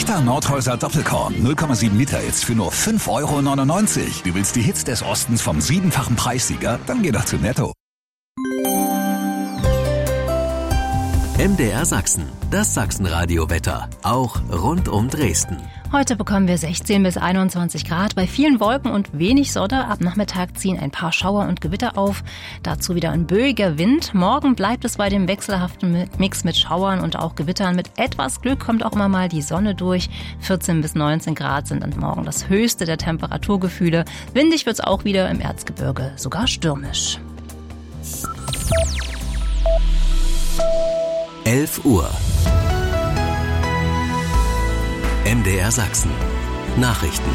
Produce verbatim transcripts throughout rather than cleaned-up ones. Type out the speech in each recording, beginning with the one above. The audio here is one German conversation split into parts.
Echter Nordhäuser Doppelkorn null Komma sieben Liter jetzt für nur fünf Euro neunundneunzig. Du willst die Hits des Ostens vom siebenfachen Preissieger? Dann geh doch zu Netto. M D R Sachsen, das Sachsenradio-Wetter, auch rund um Dresden. Heute bekommen wir sechzehn bis einundzwanzig Grad, bei vielen Wolken und wenig Sonne. Ab Nachmittag ziehen ein paar Schauer und Gewitter auf, dazu wieder ein böiger Wind. Morgen bleibt es bei dem wechselhaften Mix mit Schauern und auch Gewittern. Mit etwas Glück kommt auch immer mal die Sonne durch. vierzehn bis neunzehn Grad sind dann morgen das höchste der Temperaturgefühle. Windig wird es auch wieder im Erzgebirge, sogar stürmisch. elf Uhr. M D R Sachsen. Nachrichten.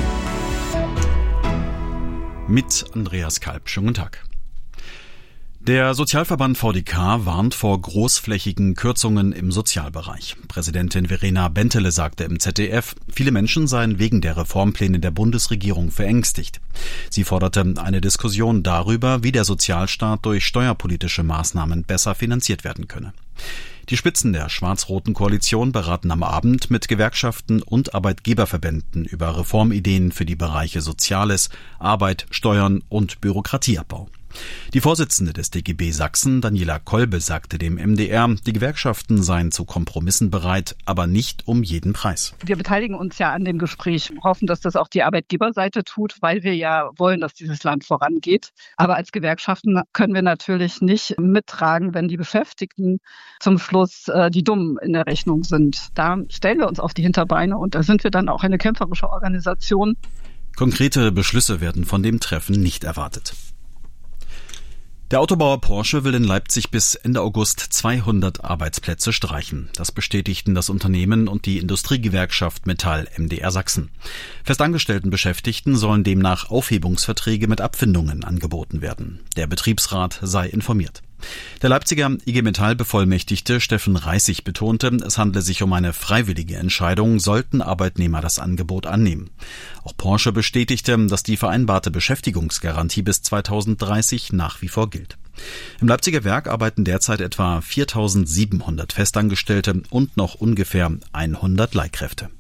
Mit Andreas Kalb. Schönen guten Tag. Der Sozialverband V D K warnt vor großflächigen Kürzungen im Sozialbereich. Präsidentin Verena Bentele sagte im Z D F, viele Menschen seien wegen der Reformpläne der Bundesregierung verängstigt. Sie forderte eine Diskussion darüber, wie der Sozialstaat durch steuerpolitische Maßnahmen besser finanziert werden könne. Die Spitzen der schwarz-roten Koalition beraten am Abend mit Gewerkschaften und Arbeitgeberverbänden über Reformideen für die Bereiche Soziales, Arbeit, Steuern und Bürokratieabbau. Die Vorsitzende des D G B Sachsen, Daniela Kolbe, sagte dem M D R, die Gewerkschaften seien zu Kompromissen bereit, aber nicht um jeden Preis. Wir beteiligen uns ja an dem Gespräch, hoffen, dass das auch die Arbeitgeberseite tut, weil wir ja wollen, dass dieses Land vorangeht. Aber als Gewerkschaften können wir natürlich nicht mittragen, wenn die Beschäftigten zum Schluss äh, die Dummen in der Rechnung sind. Da stellen wir uns auf die Hinterbeine und da sind wir dann auch eine kämpferische Organisation. Konkrete Beschlüsse werden von dem Treffen nicht erwartet. Der Autobauer Porsche will in Leipzig bis Ende August zweihundert Arbeitsplätze streichen. Das bestätigten das Unternehmen und die Industriegewerkschaft Metall M D R Sachsen. Festangestellten Beschäftigten sollen demnach Aufhebungsverträge mit Abfindungen angeboten werden. Der Betriebsrat sei informiert. Der Leipziger I G Metall-Bevollmächtigte Steffen Reissig betonte, es handle sich um eine freiwillige Entscheidung, sollten Arbeitnehmer das Angebot annehmen. Auch Porsche bestätigte, dass die vereinbarte Beschäftigungsgarantie bis zweitausenddreißig nach wie vor gilt. Im Leipziger Werk arbeiten derzeit etwa viertausendsiebenhundert Festangestellte und noch ungefähr hundert Leihkräfte.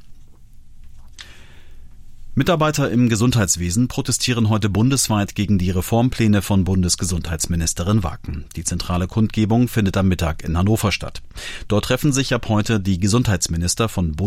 Mitarbeiter im Gesundheitswesen protestieren heute bundesweit gegen die Reformpläne von Bundesgesundheitsministerin Waken. Die zentrale Kundgebung findet am Mittag in Hannover statt. Dort treffen sich ab heute die Gesundheitsminister von Bund